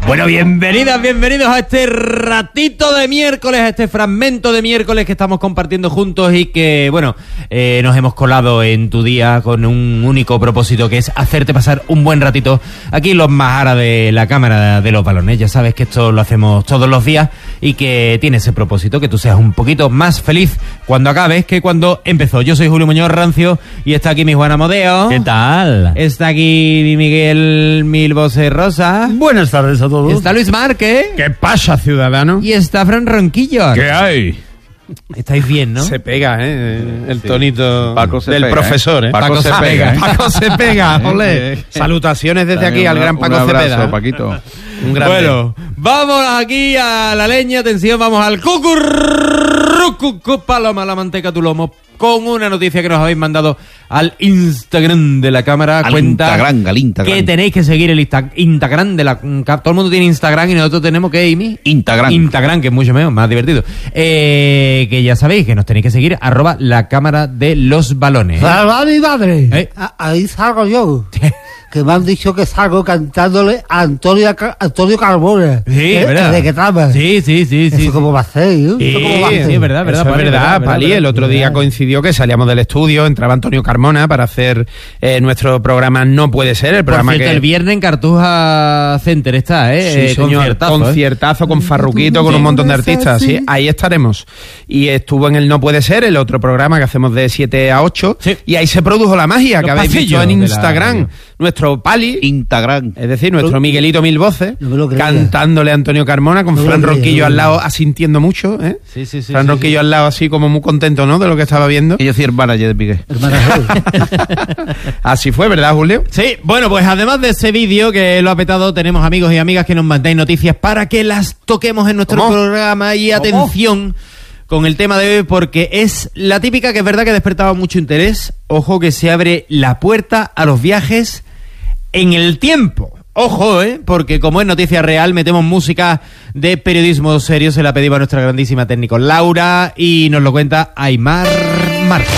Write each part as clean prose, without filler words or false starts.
Bueno, bienvenidas, bienvenidos a este ratito de miércoles, a este fragmento de miércoles que estamos compartiendo juntos y que, bueno, nos hemos colado en tu día con un único propósito, que es hacerte pasar un buen ratito aquí los Majara de la Cámara de los Balones. Ya sabes que esto lo hacemos todos los días y que tiene ese propósito, que tú seas un poquito más feliz cuando acabes que cuando empezó. Yo soy Julio Muñoz Rancio y está aquí mi Juan Amodeo. ¿Qué tal? Está aquí mi Miguel Milbose Rosa. Buenas tardes a todos. Está Luis Márquez. ¿Qué pasa, ciudadano? Y está Fran Ronquillo. ¿Qué hay? Estáis bien, ¿no? Se pega, el Sí. tonito Paco se del pega, profesor, Paco se pega. Paco se pega, ole. Salutaciones desde aquí al gran Paco un abrazo, Cepeda. Paquito. Un grande. Bueno, vamos aquí a la leña, atención, vamos al cucurrucucu, paloma la manteca tu lomo, con una noticia que nos habéis mandado al Instagram de la Cámara. Al Cuenta Instagram, al Instagram. que tenéis que seguir el Instagram de la... Todo el mundo tiene Instagram y nosotros tenemos que... Instagram, que es mucho más divertido. Que ya sabéis que nos tenéis que seguir, @la Cámara de los Balones. ¡Salva a mi madre! Ahí salgo yo. Que me han dicho que salgo cantándole a Antonio Carbona. Sí, ¿verdad? ¿De qué trama? Sí. Eso cómo va a ser, ¿eh? Sí, Eso cómo va a ser. es verdad, Eso es Pali, verdad, Pali. El otro día coincidió que salíamos del estudio, entraba Antonio Carmona para hacer nuestro programa No Puede Ser, el Por programa cierto, que... el viernes en Cartuja Center está, Sí, señor. Conciertazo con Farruquito, con un montón de artistas. Sí, ahí estaremos. Y estuvo en el No Puede Ser, el otro programa que hacemos de 7 a 8. Sí. Y ahí se produjo la magia que Los habéis visto pasillos en de la Instagram. radio. Nuestro Pali, Instagram. es decir, nuestro Miguelito Mil Voces, No me lo creía. cantándole a Antonio Carmona, con No me lo Fran creía, Ronquillo no. al lado, asintiendo mucho. Sí. Fran Ronquillo al lado, así como muy contento, ¿no?, de lo que estaba viendo. Y yo soy el manager de Miguel. Hermana Así fue, ¿verdad, Julio? Sí, bueno, pues además de ese vídeo que lo ha petado, tenemos amigos y amigas que nos mandáis noticias para que las toquemos en nuestro ¿Cómo? programa. Y atención con el tema de hoy, porque es la típica que es verdad que despertaba mucho interés. Ojo, que se abre la puerta a los viajes en el tiempo. Ojo, porque como es noticia real, metemos música de periodismo serio. Se la pedimos a nuestra grandísima técnico Laura y nos lo cuenta Aymar Marcos.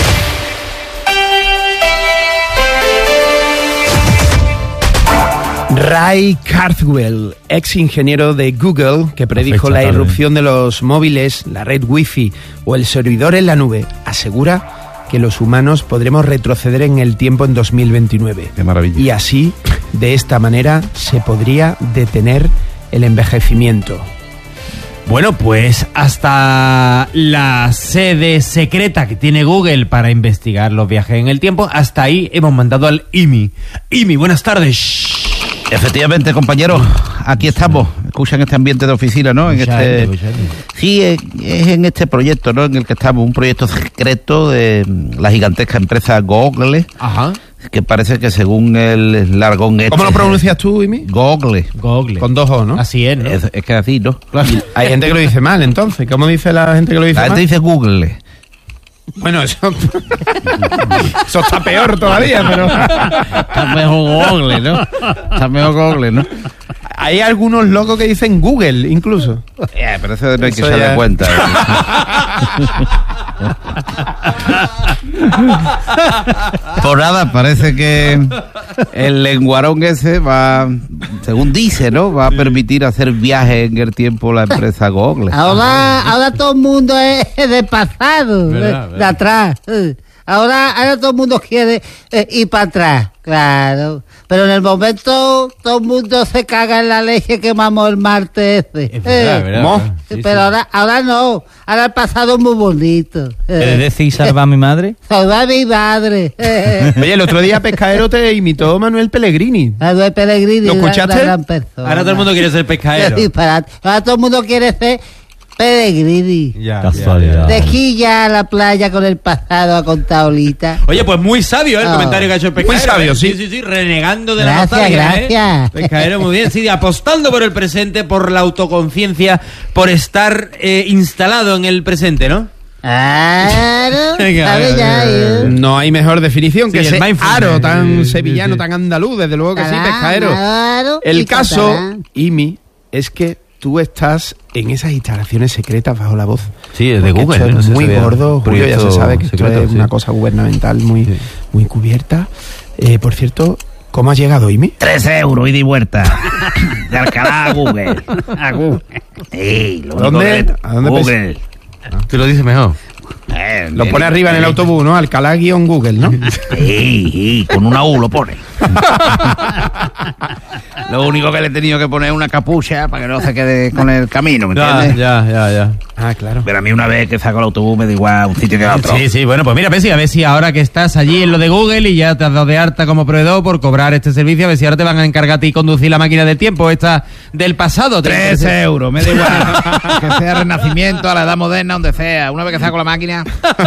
Ray Kurzweil, ex ingeniero de Google, que predijo la irrupción de los móviles, la red Wi-Fi o el servidor en la nube, asegura que los humanos podremos retroceder en el tiempo en 2029. Qué maravilla. Y así, de esta manera, se podría detener el envejecimiento. Bueno, pues hasta la sede secreta que tiene Google para investigar los viajes en el tiempo, hasta ahí hemos mandado al IMI. IMI, buenas tardes. Efectivamente, compañeros, aquí estamos. Escuchan este ambiente de oficina, ¿no? Escuchadme. Sí, es en este proyecto, ¿no?, en el que estamos, un proyecto secreto de la gigantesca empresa Google, Ajá. que parece que según el largón este... ¿Cómo lo pronuncias tú, Imi? Google. Google. Con 2 O, ¿no? Así es, ¿no? Es que así, ¿no? Hay gente que lo dice mal, entonces. ¿Cómo dice la gente que lo dice La mal? gente dice Google. Bueno, eso está peor todavía, pero... Está mejor Google, ¿no? Está mejor Google, ¿no? Hay algunos locos que dicen Google, incluso. Pero eso no hay que Eso echarle ya- cuenta. Por nada, parece que el lenguarón ese va, según dice, ¿no?, va a permitir hacer viajes en el tiempo la empresa Google. Ahora todo el mundo es de pasado, de atrás. Ahora todo el mundo quiere ir para atrás, claro. Pero en el momento todo el mundo se caga en la leche que mamó el martes ese. Es verdad, ¿verdad? ¿Cómo? Sí, Pero sí. ahora no. Ahora el pasado es muy bonito. ¿Quieres decir salva a mi madre? Salva a mi madre. Oye, el otro día Pescaero te imitó Manuel Pellegrini. Manuel Pellegrini. ¿Lo escuchaste? una gran persona. Ahora todo el mundo quiere ser pescadero. Qué disparate. Ahora todo el mundo quiere ser Pellegrini. Casualidad. De aquí ya a la playa con el pasado a contar ahorita. Oye, pues muy sabio el Oh. comentario que ha hecho el pescadero. Muy sabio, sí. Sí, renegando de la Gracias, nostalgia, gracias. Pescadero, muy bien. Sí, apostando por el presente, por la autoconciencia, por estar instalado en el presente, ¿no? Claro. Venga, ¿Sabe ya? No hay mejor definición que Sí, el ese mindfulness. aro tan Sí, sevillano, sí. tan andaluz, desde luego que sí, Claro, Pescaero. claro. El Y caso, catalán. Imi, es que tú estás en esas instalaciones secretas bajo la voz. Sí, es de Porque Google. esto es no sé si muy sabía. gordo, Julio, ya se sabe que esto secreto, es sí. una cosa gubernamental muy cubierta. Por cierto, ¿Cómo has llegado, Imi? 3 euros ida y vuelta. De Alcalá a Google. A Google. Sí, lo único ¿Dónde? que- ¿A dónde Google. Tú lo dices mejor. Lo pone arriba en el autobús, ¿no? Alcalá-Google, ¿no? Sí, con una U lo pone. Lo único que le he tenido que poner es una capucha para que no se quede con el camino, ¿me entiendes? Ya. Ah, claro. Pero a mí una vez que saco el autobús me da igual un sitio que otro. Sí, bueno, pues mira, a ver si ahora que estás allí en lo de Google y ya te has dado de alta como proveedor por cobrar este servicio, a ver si ahora te van a encargar a ti conducir la máquina del tiempo, esta del pasado. 3 euros, me da igual. Que sea Renacimiento, a la edad moderna, donde sea. Una vez que saco la máquina...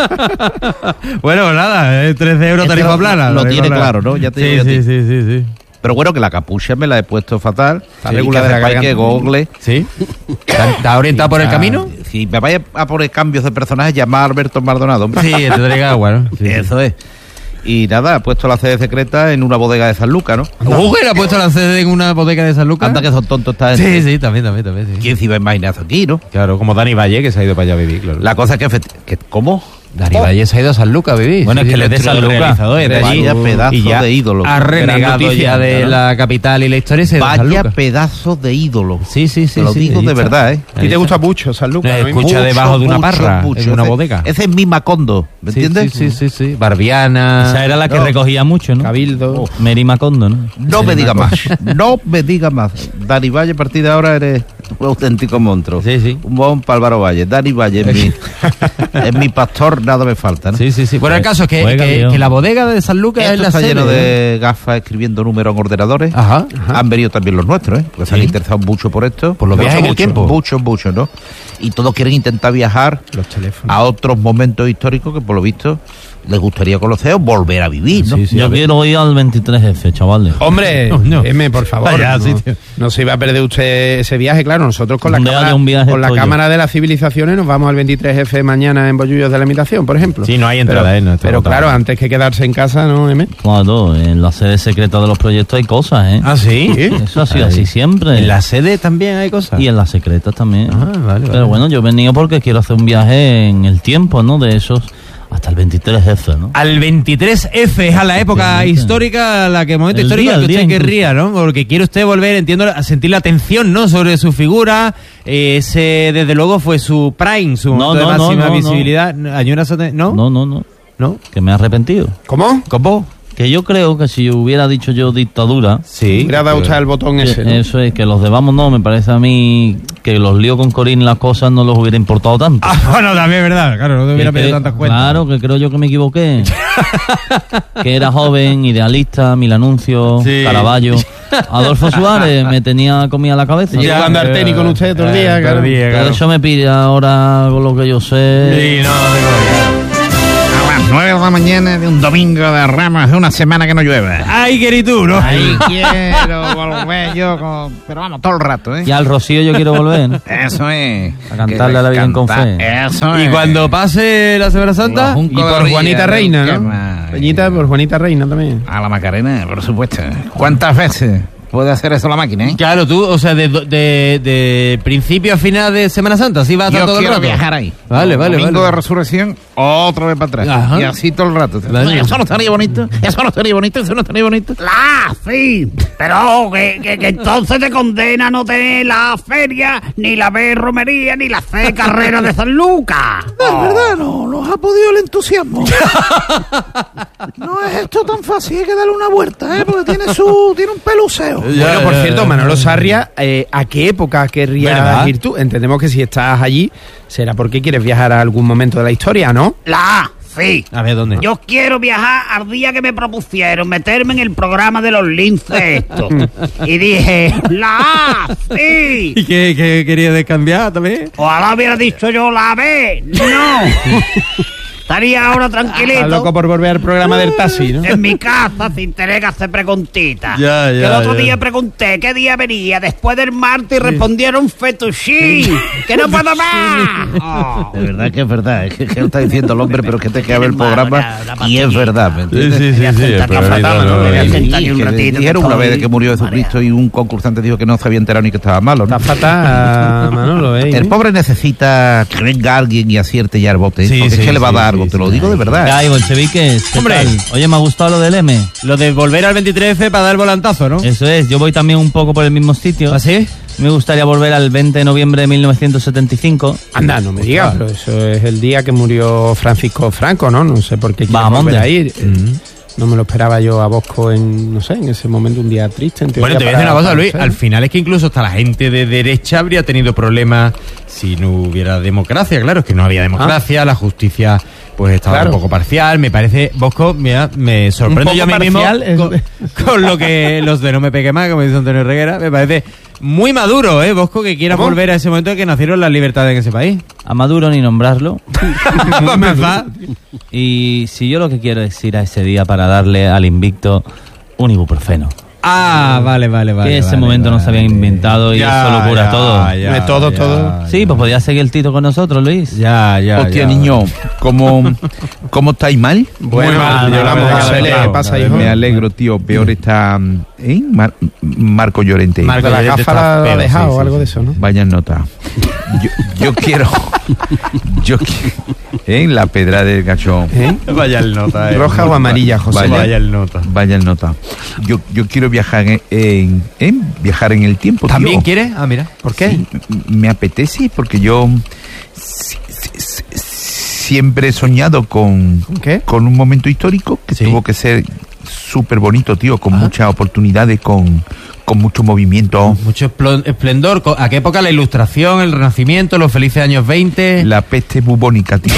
Bueno, pues nada, 13 euros Este tarifa lo- plana. lo tarifa tiene plana. claro, ¿no? Ya te digo yo a ti. Sí. Pero bueno, que la capucha me la he puesto fatal. Está Y regular que de la sepáis que garganta. Google... ¿Sí? ¿Está orientado por el camino? Si me vais a poner cambios de personaje, llama a Alberto Maldonado. hombre. Sí, te traiga agua, ¿no? Sí. Eso es. Y nada, ha puesto la sede secreta en una bodega de San Lucas, ¿no? Google ha puesto la sede en una bodega de San Lucas. Anda que son tontos esta gente. Sí, también, sí. ¿Quién se iba a imaginar eso aquí, no? Claro, como Dani Valle, que se ha ido para allá a vivir, claro. La cosa es que ¿cómo? Dani Valle se ha ido a San Lucas a vivir. Bueno, es que él es de nuestro San Lucas. realizador es de allí. Vaya pedazo Y ya de ídolo. ha renegado noticia, ya de claro. la capital y la historia y se ha ido a San Vaya Lucas. pedazo de ídolo. Sí. Te lo digo ahí de está. verdad, ¿eh? ¿Y te gusta mucho San Lucas? ¿no? Escucha debajo de una parra, en una bodega. Ese es mi Macondo, ¿me entiendes? Sí. Barbiana. Esa era la que No. recogía mucho, ¿no? Cabildo. Mary Macondo, ¿no? No me digas más. No me digas más. Dani Valle, a partir de ahora eres un auténtico monstruo. Sí. Un bon para Álvaro Valle. Dani Valle es mi pastor, nada me falta, ¿no? Sí. Bueno, el caso es Juega, tío. que la bodega de San Lucas Esto es la está sede, lleno ¿no? de gafas escribiendo números en ordenadores. Ajá. Han venido también los nuestros, ¿eh? Porque se han interesado mucho por esto. Por los viajes en el tiempo. Mucho, ¿no? Y todos quieren intentar viajar Los teléfonos. a otros momentos históricos que por lo visto les gustaría conocer o volver a vivir, ¿no? Sí, Yo quiero ir al 23F, chavales. Hombre, No. M, por favor. Vaya, no, sí, tío. no se iba a perder usted ese viaje, claro. Nosotros con la ¿Dónde cámara, haya un viaje con la estoy yo? cámara de las civilizaciones nos vamos al 23F mañana en Bollullos de la Imitación, por ejemplo. Sí, no hay entrada, Pero, no está pero agotado. claro, antes que quedarse en casa, ¿no, M? Claro, en la sede secreta de los proyectos hay cosas, ¿eh? Ah, sí. Eso ha sido así siempre. En la sede también hay cosas. Y en las secretas también. Ah, vale. Pero bueno, yo he venido porque quiero hacer un viaje en el tiempo, ¿no? De esos hasta el 23F, ¿no? Al 23F es a la época Efectivamente. histórica, a la que momento El histórico día, al el que usted día querría, ¿no? Porque quiere usted volver, entiendo, a sentir la atención, ¿no? Sobre su figura. Ese, desde luego, fue su prime, su No, momento de no, máxima no. visibilidad. ¿No? No, ¿No? que me he arrepentido. ¿Cómo? ¿Cómo? Que yo creo que si hubiera dicho yo dictadura, Sí. Le ha dado usted el botón ese, ¿no? eso es que los de Vamos no, me parece a mí que los líos con Corín y las cosas no los hubiera importado tanto. Ah, bueno, también es verdad. Claro, no te hubiera Que pedido creo- tantas cuentas. Claro, que creo yo que me equivoqué. Que era joven, idealista, Mil Anuncios, Sí. Caravaggio. Adolfo Suárez me tenía comida la cabeza. Llevo jugando al tenis con usted todo el día, todo el claro. día, claro. Eso me pide ahora con lo que yo sé. Sí, no, A las 9 de la mañana de un domingo de Ramos, de una semana que no llueve. Ay, querí tú, ¿no? Ahí quiero volver yo, pero vamos, todo el rato, ¿eh? Y al Rocío yo quiero volver, ¿no? Eso es. A cantarle a la Virgen con fe. Eso es. Y cuando pase la Semana Santa, Los juncos Y por de Juanita Ría, Reina, ¿qué ¿no? más? Peñita por Juanita Reina también. A la Macarena, por supuesto. ¿Cuántas veces puede hacer eso la máquina, eh? claro, tú, o sea, de principio a final de Semana Santa, ¿sí vas a estar Yo todo el quiero rato? viajar ahí. Vale. Domingo de resurrección, otra vez para atrás. Ajá. Y así todo el rato. Vale. Eso no estaría bonito. Eso no estaría bonito. Eso no estaría bonito. Sí, pero que entonces te condena a no tener la feria, ni la B romería, ni la C carrera de San Lucas. Es verdad, no nos ha podido el entusiasmo. No es esto tan fácil, hay que darle una vuelta, ¿eh? Porque tiene un peluseo. Bueno, por cierto, Manolo Sarria, ¿a qué época querrías ¿Verdad? ir tú? Entendemos que si estás allí, será porque quieres viajar a algún momento de la historia, ¿no? Sí. A ver, ¿dónde? Yo quiero viajar al día que me propusieron meterme en el programa de los linces estos. Y dije, sí. ¿Y qué querías cambiar también? Ojalá hubiera dicho yo la B. No. Estaría ahora Estás loco tranquilito por volver al programa del taxi, ¿no? en mi casa sin tener que hacer preguntitas. Ya, Que el otro ya. día pregunté qué día venía después del martes y respondieron fettuccine. ¡Que no puedo más! Oh. De verdad que es verdad, es que lo está diciendo el hombre, pero que te queda ver el programa Una y es verdad, ¿me entiendes? Voy a sentar la fatal, ¿no? Voy a sentar aquí un Que ratito, dijeron que una vez de estoy que murió Jesucristo y un concursante dijo que no se había enterado ni que estaba malo, ¿no? Está fatal, Manolo, ¿eh? El pobre necesita que venga alguien y acierte ya el bote, Sí, porque sí, es que le va a sí, dar sí. Santiago, te lo digo de verdad. Ay, bolcheviques, ¿qué Hombre. tal? Oye, me ha gustado lo del M. Lo de volver al 23F para dar el volantazo, ¿no? Eso es, yo voy también un poco por el mismo sitio. ¿Así? Me gustaría volver al 20 de noviembre de 1975. Anda, no me digas, pero eso es el día que murió Francisco Franco, ¿no? No sé por qué quiero Vamos, volver a hombre. ir. No me lo esperaba yo a Bosco en ese momento, un día triste. En Bueno, teoría, te voy a decir una cosa, para Luis. usted. Al final es que incluso hasta la gente de derecha habría tenido problemas si no hubiera democracia. Claro, es que no había democracia, la justicia pues estaba Claro. un poco parcial. Me parece, Bosco, mira, me sorprendo Un yo a poco mí mismo parcial, con lo que los de No Me Pegue Más, como dice Antonio Reguera. Me parece muy maduro, Bosco, que quiera ¿Cómo? volver a ese momento en que nacieron las libertades en ese país. A Maduro ni nombrarlo. Para empezar. Y si yo lo que quiero es ir a ese día para darle al invicto un ibuprofeno. Vale. Que ese momento no se habían inventado y eso lo cura todo. De todo. Sí, pues podía seguir el Tito con nosotros, Luis. Ya. Hostia, niño, ¿cómo estáis mal? Bueno, Muy mal, lloramos, la José, verdad, ¿qué pasa, hijo? Me alegro, tío. Peor está Marco Llorente. Marco De la Llorente gafa está la ha peor, dejado sí, o algo sí, de eso, ¿no? Vaya nota. Yo quiero... la pedra del gachón. Vaya el nota. ¿Roja o amarilla, José? Vaya el nota. Vaya el nota. Yo quiero viajar viajar en el tiempo, tío. ¿También quieres? Mira. ¿Por qué? Sí, me apetece porque yo siempre he soñado con ¿Qué? un momento histórico que Sí. tuvo que ser súper bonito, tío, con muchas oportunidades, con mucho movimiento. Mucho esplendor. ¿A qué época? La Ilustración, el Renacimiento, los felices años 20. La peste bubónica, tío.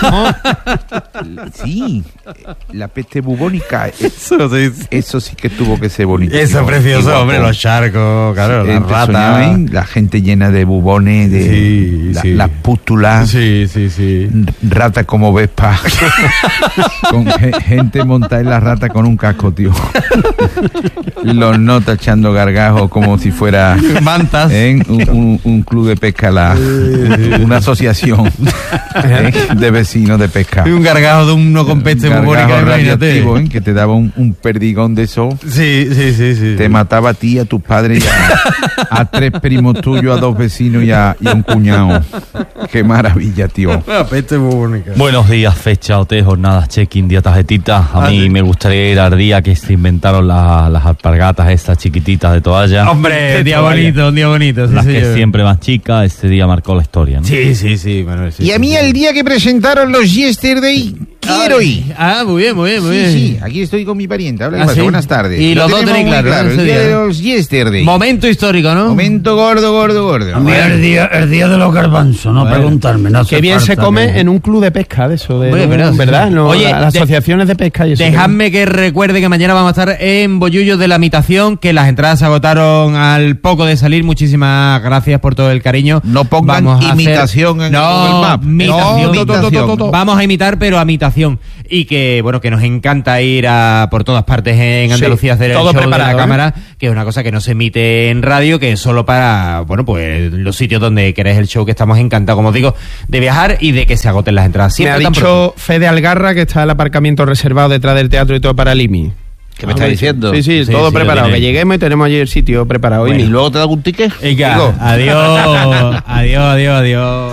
Sí, la peste bubónica. Eso sí que tuvo que ser bonito. Eso tío. es precioso, Y guapo. hombre, los charcos, claro, las Entre ratas. soñaba, la gente llena de bubones, de las pústulas. Sí. Rata como Vespa. Con gente montada en la rata con un casco, tío. Los notas echando gargajos como si fuera Mantas. un club de pesca, una asociación de vecinos de pesca. Y un gargajo de uno con peste bubónica, Gargajo imagínate. radioactivo, que te daba un perdigón de eso. Sí. Te mataba a ti, a tus padres, y a 3 primos tuyos, a 2 vecinos y a un cuñado. Qué maravilla, tío. La peste bubónica. Buenos días, fecha, OT, jornadas, check-in, día tarjetita. A mí me gustaría ir al día que se inventaron las alpargatas estas chiquititas de toalla. Hombre, un día bonito. Sí, Las que señor. siempre más chicas, este día marcó la historia, ¿no? Sí, Manuel. Sí, Y a mí el día que presentaron los Yesterday, quiero ir. Muy bien. Sí, aquí estoy con mi pariente. Habla, ¿qué ¿Ah, pasa? sí? Buenas tardes. Y Lo los dos tenemos tenéis muy claro, ¿no? el Ese día día, de ¿no? los Yesterday. Momento histórico, ¿no? Momento gordo. A mí el día de los garbanzos, no preguntarme. No hace Qué bien se falta come que- en un club de pesca de eso, Oye, pero- ¿verdad? No, Oye, las asociaciones de pesca y eso. Dejadme que recuerde que mañana vamos a estar en Bollullos de la Imitación, que las entradas se agotaron al poco de salir. Muchísimas gracias por todo el cariño. No pongan Vamos a hacer- imitación en el Google Maps. imitación. No, Vamos a imitar, pero a imitación. Y que, bueno, que nos encanta ir por todas partes en Andalucía a hacer el todo show preparado, de la ¿eh? cámara, que es una cosa que no se emite en radio, que es solo para, bueno, pues los sitios donde queréis el show, que estamos encantados, como os digo, de viajar y de que se agoten las entradas. Me Siempre ha tan pronto. dicho Fede Algarra que está el aparcamiento reservado detrás del teatro y todo para Limi. ¿Qué me estás diciendo? Sí, Sí, todo sí, preparado. lo Que tiene. lleguemos y tenemos allí el sitio preparado. ¿Y Imi. luego te da un ticket? Venga, Digo. adiós.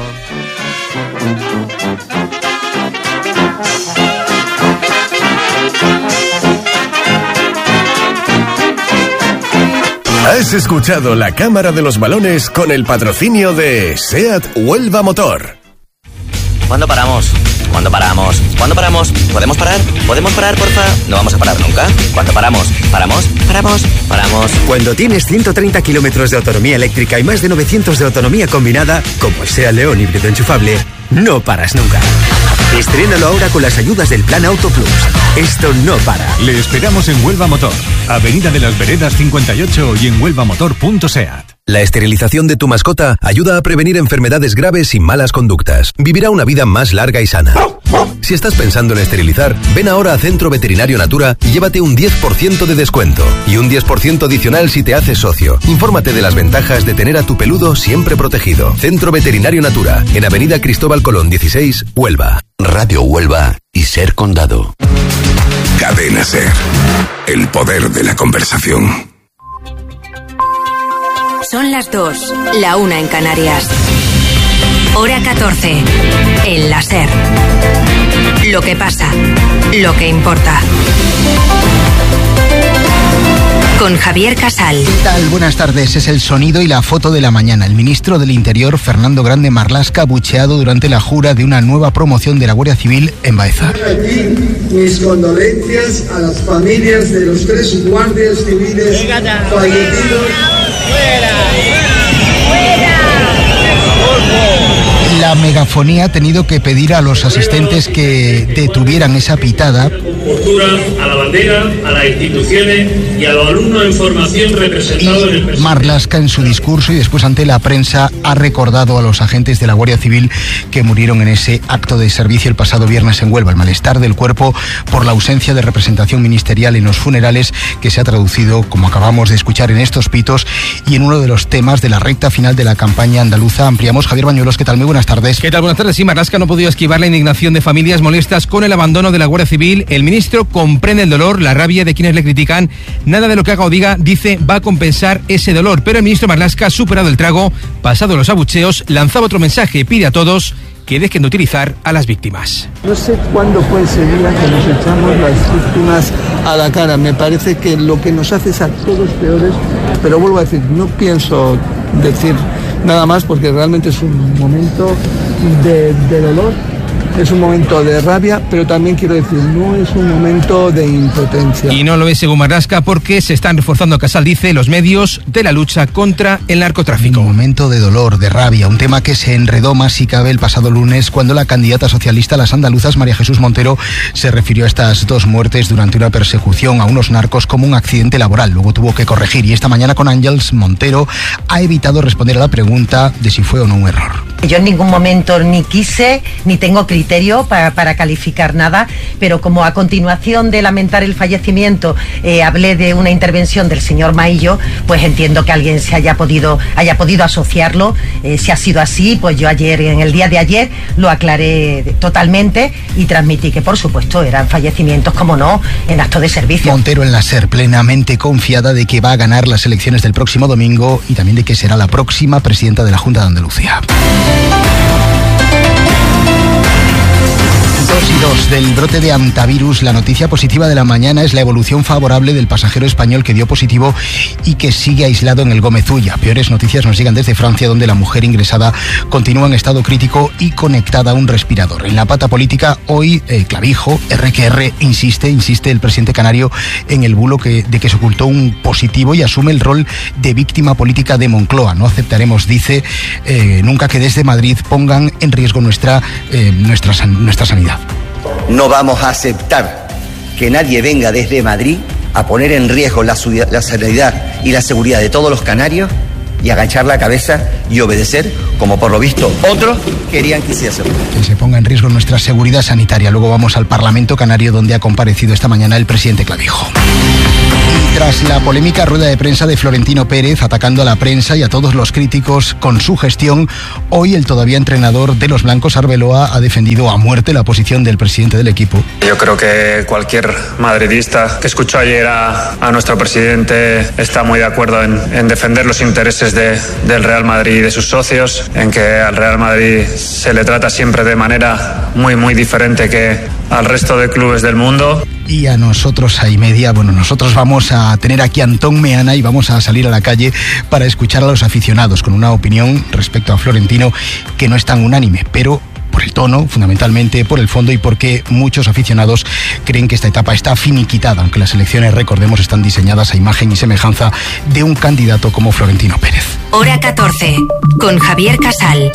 Has escuchado La Cámara de los Balones con el patrocinio de SEAT Huelva Motor. ¿Cuándo paramos? ¿Cuándo paramos? ¿Cuándo paramos? ¿Podemos parar? ¿Podemos parar, porfa? No vamos a parar nunca. ¿Cuándo paramos? ¿Paramos? ¿Paramos? ¿Paramos? Cuando tienes 130 kilómetros de autonomía eléctrica y más de 900 de autonomía combinada, como el SEAT León híbrido enchufable, no paras nunca. Estrénalo ahora con las ayudas del Plan Auto Plus. Esto no para. Le esperamos en Huelva Motor, Avenida de las Veredas 58 y en huelvamotor.seat. La esterilización de tu mascota ayuda a prevenir enfermedades graves y malas conductas. Vivirá una vida más larga y sana. Si estás pensando en esterilizar, ven ahora a Centro Veterinario Natura y llévate un 10% de descuento y un 10% adicional si te haces socio. Infórmate de las ventajas de tener a tu peludo siempre protegido. Centro Veterinario Natura, en Avenida Cristóbal Colón 16, Huelva. Radio Huelva y Ser Condado. Cadena Ser. El poder de la conversación. Son las 2, la 1 en Canarias. Hora 14, en la SER. Lo que pasa, lo que importa. Con Javier Casal. ¿Qué tal? Buenas tardes. Es el sonido y la foto de la mañana. El ministro del Interior, Fernando Grande Marlaska, bucheado durante la jura de una nueva promoción de la Guardia Civil en Baeza. Aquí mis condolencias a las familias de los 3 guardias civiles fallecidos. La megafonía ha tenido que pedir a los asistentes que detuvieran esa pitada. Postura a la bandera, a las instituciones y a los alumnos en formación representados en el presidente. Marlaska, en su discurso y después ante la prensa, ha recordado a los agentes de la Guardia Civil que murieron en ese acto de servicio el pasado viernes en Huelva. El malestar del cuerpo por la ausencia de representación ministerial en los funerales, que se ha traducido, como acabamos de escuchar, en estos pitos y en uno de los temas de la recta final de la campaña andaluza. Ampliamos. Javier Bañuelos, ¿qué tal? Muy buenas tardes. ¿Qué tal? Buenas tardes. Sí, Marlaska no ha podido esquivar la indignación de familias molestas con el abandono de la Guardia Civil. El ministro comprende el dolor, la rabia de quienes le critican. Nada de lo que haga o diga, dice, va a compensar ese dolor. Pero el ministro Marlaska ha superado el trago, pasado los abucheos, lanzaba otro mensaje, pide a todos que dejen de utilizar a las víctimas. No sé cuándo fue ese día que nos echamos las víctimas a la cara. Me parece que lo que nos hace es a todos peores, pero vuelvo a decir, no pienso decir nada más porque realmente es un momento de dolor, es un momento de rabia, pero también quiero decir, no es un momento de impotencia. Y no lo es según Marlaska porque se están reforzando, Casal dice, los medios de la lucha contra el narcotráfico. Un momento de dolor, de rabia, un tema que se enredó más si cabe el pasado lunes cuando la candidata socialista a las andaluzas, María Jesús Montero, se refirió a estas 2 muertes durante una persecución a unos narcos como un accidente laboral. Luego tuvo que corregir y esta mañana con Ángels Montero ha evitado responder a la pregunta de si fue o no un error. Yo en ningún momento ni quise ni tengo criterio para calificar nada, pero como a continuación de lamentar el fallecimiento hablé de una intervención del señor Maillo, pues entiendo que alguien se haya podido asociarlo. Si ha sido así, pues yo ayer, en el día de ayer, lo aclaré totalmente y transmití que por supuesto eran fallecimientos, como no, en acto de servicio. Montero en la SER, plenamente confiada de que va a ganar las elecciones del próximo domingo y también de que será la próxima presidenta de la Junta de Andalucía. 2 del brote de hantavirus. La noticia positiva de la mañana es la evolución favorable del pasajero español que dio positivo y que sigue aislado en el Gómez Ulla. Peores noticias nos llegan desde Francia, donde la mujer ingresada continúa en estado crítico y conectada a un respirador. En la pata política, hoy Clavijo, R insiste el presidente canario en el bulo de que se ocultó un positivo y asume el rol de víctima política de Moncloa. No aceptaremos, dice, nunca que desde Madrid pongan en riesgo nuestra sanidad. No vamos a aceptar que nadie venga desde Madrid a poner en riesgo la sanidad y la seguridad de todos los canarios y agachar la cabeza y obedecer, como por lo visto otros querían que hiciese. Que se ponga en riesgo nuestra seguridad sanitaria. Luego vamos al Parlamento Canario, donde ha comparecido esta mañana el presidente Clavijo. Y tras la polémica rueda de prensa de Florentino Pérez atacando a la prensa y a todos los críticos con su gestión, hoy el todavía entrenador de los blancos, Arbeloa, ha defendido a muerte la posición del presidente del equipo. Yo creo que cualquier madridista que escuchó ayer a nuestro presidente está muy de acuerdo en defender los intereses del Real Madrid y de sus socios, en que al Real Madrid se le trata siempre de manera muy, muy diferente que al resto de clubes del mundo. Y a nosotros, a y media, nosotros vamos a tener aquí a Antón Meana y vamos a salir a la calle para escuchar a los aficionados con una opinión respecto a Florentino que no es tan unánime, pero por el tono, fundamentalmente, por el fondo y porque muchos aficionados creen que esta etapa está finiquitada, aunque las elecciones, recordemos, están diseñadas a imagen y semejanza de un candidato como Florentino Pérez. Hora 14, con Javier Casal.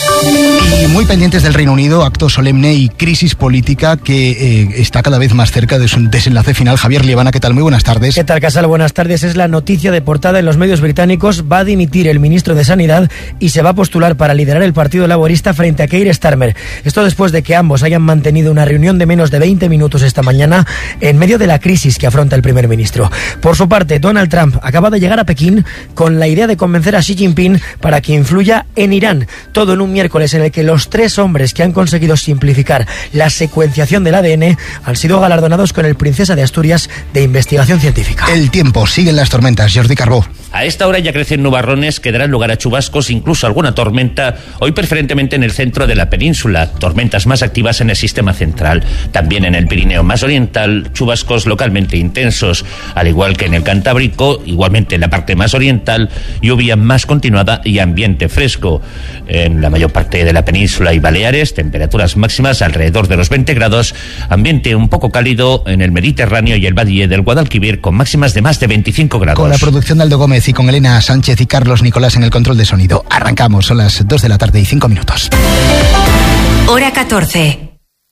Y muy pendientes del Reino Unido, acto solemne y crisis política que está cada vez más cerca de su desenlace final. Javier Liebana, ¿qué tal? Muy buenas tardes. ¿Qué tal, Casal? Buenas tardes. Es la noticia de portada en los medios británicos. Va a dimitir el ministro de Sanidad y se va a postular para liderar el Partido Laborista frente a Keir Starmer. Esto después de que ambos hayan mantenido una reunión de menos de 20 minutos esta mañana en medio de la crisis que afronta el primer ministro. Por su parte, Donald Trump acaba de llegar a Pekín con la idea de convencer a Xi Jinping para que influya en Irán. Todo en un miércoles miércoles en el que los 3 hombres que han conseguido simplificar la secuenciación del ADN han sido galardonados con el Princesa de Asturias de Investigación Científica. El tiempo, siguen las tormentas. Jordi Carbó. A esta hora ya crecen nubarrones que darán lugar a chubascos, incluso alguna tormenta, hoy preferentemente en el centro de la península, tormentas más activas en el sistema central. También en el Pirineo más oriental, chubascos localmente intensos, al igual que en el Cantábrico, igualmente en la parte más oriental, lluvia más continuada y ambiente fresco. En la mayor parte de la península y Baleares, temperaturas máximas alrededor de los 20 grados, ambiente un poco cálido en el Mediterráneo y el Valle del Guadalquivir con máximas de más de 25 grados. Con la producción de Aldo Gómez y con Elena Sánchez y Carlos Nicolás en el control de sonido. Arrancamos, son las 2 de la tarde y 5 minutos. Hora 14.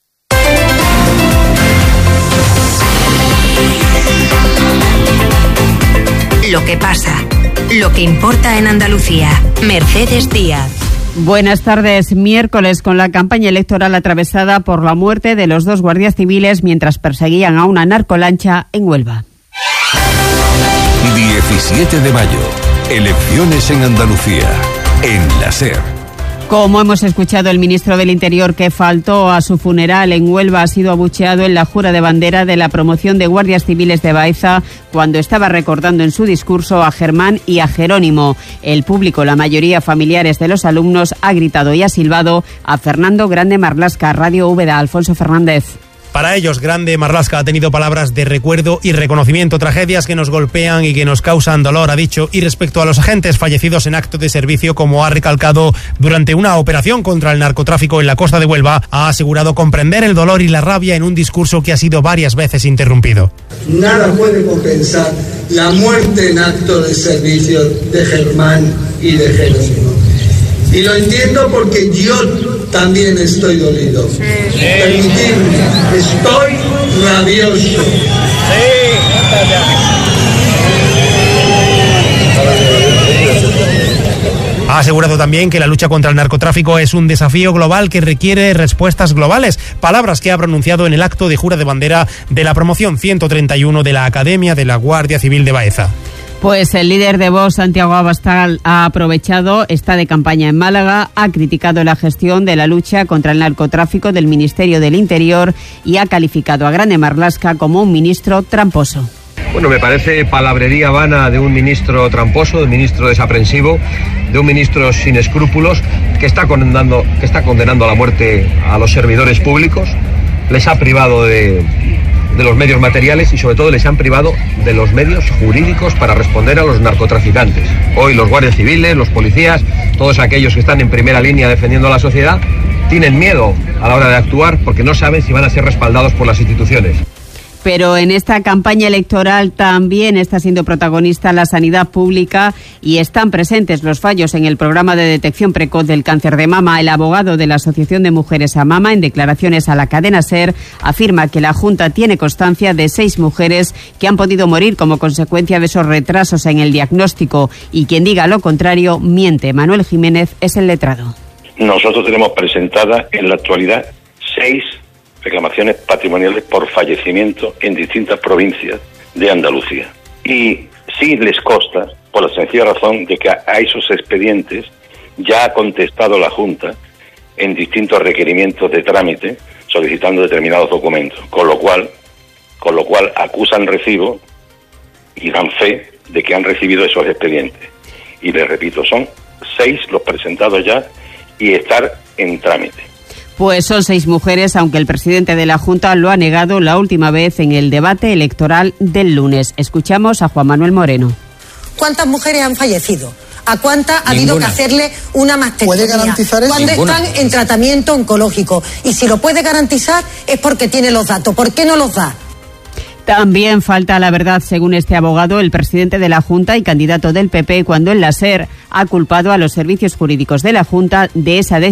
Lo que pasa, lo que importa en Andalucía. Mercedes Díaz. Buenas tardes. Miércoles, con la campaña electoral atravesada por la muerte de los 2 guardias civiles mientras perseguían a una narcolancha en Huelva. 17 de mayo. Elecciones en Andalucía. En la SER. Como hemos escuchado, el ministro del Interior que faltó a su funeral en Huelva ha sido abucheado en la jura de bandera de la promoción de guardias civiles de Baeza cuando estaba recordando en su discurso a Germán y a Jerónimo. El público, la mayoría familiares de los alumnos, ha gritado y ha silbado a Fernando Grande Marlasca. Radio Úbeda, Alfonso Fernández. Para ellos, Grande Marlasca ha tenido palabras de recuerdo y reconocimiento. Tragedias que nos golpean y que nos causan dolor, ha dicho. Y respecto a los agentes fallecidos en acto de servicio, como ha recalcado durante una operación contra el narcotráfico en la costa de Huelva, ha asegurado comprender el dolor y la rabia en un discurso que ha sido varias veces interrumpido. Nada puede compensar la muerte en acto de servicio de Germán y de Jerónimo. Y lo entiendo porque yo también estoy dolido. Permitidme, estoy rabioso. Ha asegurado también que la lucha contra el narcotráfico es un desafío global que requiere respuestas globales. Palabras que ha pronunciado en el acto de jura de bandera de la promoción 131 de la Academia de la Guardia Civil de Baeza. Pues el líder de Vox, Santiago Abascal, ha aprovechado, está de campaña en Málaga, ha criticado la gestión de la lucha contra el narcotráfico del Ministerio del Interior y ha calificado a Grande Marlasca como un ministro tramposo. Bueno, me parece palabrería vana de un ministro tramposo, de un ministro desaprensivo, de un ministro sin escrúpulos que está condenando a la muerte a los servidores públicos, les ha privado de los medios materiales y sobre todo les han privado de los medios jurídicos para responder a los narcotraficantes. Hoy los guardias civiles, los policías, todos aquellos que están en primera línea defendiendo a la sociedad, tienen miedo a la hora de actuar porque no saben si van a ser respaldados por las instituciones. Pero en esta campaña electoral también está siendo protagonista la sanidad pública y están presentes los fallos en el programa de detección precoz del cáncer de mama. El abogado de la Asociación de Mujeres a Mama, en declaraciones a la cadena SER, afirma que la Junta tiene constancia de 6 mujeres que han podido morir como consecuencia de esos retrasos en el diagnóstico y quien diga lo contrario miente. Manuel Jiménez es el letrado. Nosotros tenemos presentadas en la actualidad 6 reclamaciones patrimoniales por fallecimiento en distintas provincias de Andalucía. Y sí les consta, por la sencilla razón de que a esos expedientes ya ha contestado la Junta en distintos requerimientos de trámite solicitando determinados documentos, con lo cual acusan recibo y dan fe de que han recibido esos expedientes. Y les repito, son 6 los presentados ya y estar en trámite. Pues son 6 mujeres, aunque el presidente de la Junta lo ha negado la última vez en el debate electoral del lunes. Escuchamos a Juan Manuel Moreno. ¿Cuántas mujeres han fallecido? ¿A cuántas ha habido que hacerle una mastectomía? ¿Puede garantizar eso? ¿Cuándo están en tratamiento oncológico? Y si lo puede garantizar es porque tiene los datos. ¿Por qué no los da? También falta la verdad, según este abogado, el presidente de la Junta y candidato del PP, cuando en la SER ha culpado a los servicios jurídicos de la Junta de esa decisión